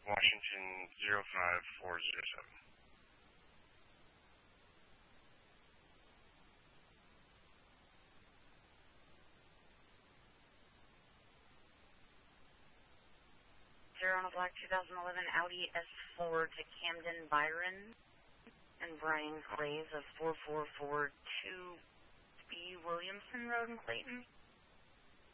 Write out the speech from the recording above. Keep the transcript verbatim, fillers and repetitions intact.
Washington zero five four zero seven. Zero on a black two thousand eleven Audi S four to Camden Byron and Brian Clays of four four four two B Williamson Road in Clayton.